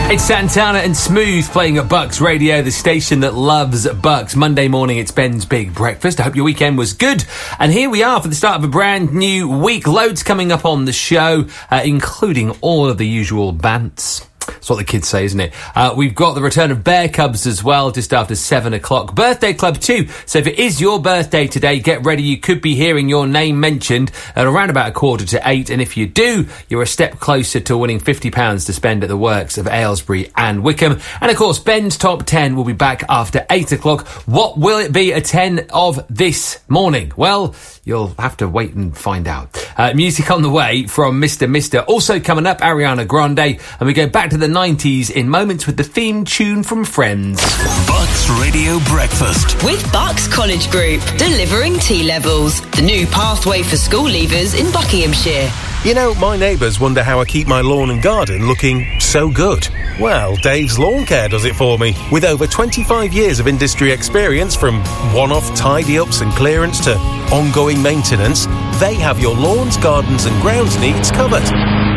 It's Santana and Smooth playing at Bucks Radio, the station that loves Bucks. Monday morning, it's Ben's Big Breakfast. I hope your weekend was good. And here we are for the start of a brand new week. Loads coming up on the show, including all of the usual bants. That's what the kids say, isn't it? We've got the return of Bear Cubs as well, just after 7 o'clock. Birthday Club too. So if it is your birthday today, get ready. You could be hearing your name mentioned at around about 7:45. And if you do, you're a step closer to winning £50 to spend at the works of Aylesbury and Wickham. And of course, Ben's Top 10 will be back after 8 o'clock. What will it be at 10 of this morning? Well, you'll have to wait and find out. Music on the way from Mr. Mister. Also coming up, Ariana Grande. And we go back to the 90s in moments with the theme tune from Friends. Bucks Radio Breakfast. With Bucks College Group, delivering T-levels. The new pathway for school leavers in Buckinghamshire. You know, my neighbours wonder how I keep my lawn and garden looking so good. Well, Dave's Lawn Care does it for me. With over 25 years of industry experience, from one-off tidy-ups and clearance to ongoing maintenance, they have your lawns, gardens and grounds needs covered.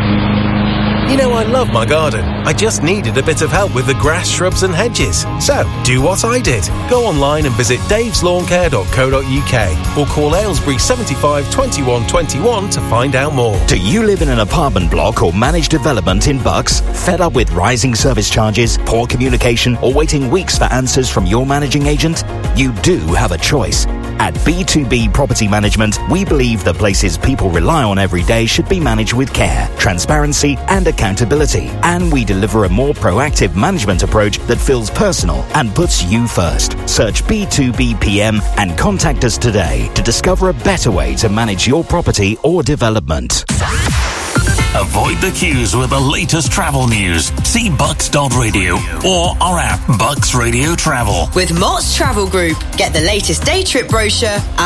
You know, I love my garden. I just needed a bit of help with the grass, shrubs and hedges. So, do what I did. Go online and visit daveslawncare.co.uk or call Aylesbury 75 21 21 to find out more. Do you live in an apartment block or managed development in Bucks? Fed up with rising service charges, poor communication, or waiting weeks for answers from your managing agent? You do have a choice. At B2B Property Management, we believe the places people rely on every day should be managed with care, transparency and accountability. And we deliver a more proactive management approach that feels personal and puts you first. Search B2BPM and contact us today to discover a better way to manage your property or development. Avoid the queues with the latest travel news. See bucks.radio or our app, Bucks Radio Travel. With Mott's Travel Group, get the latest day trip brochure at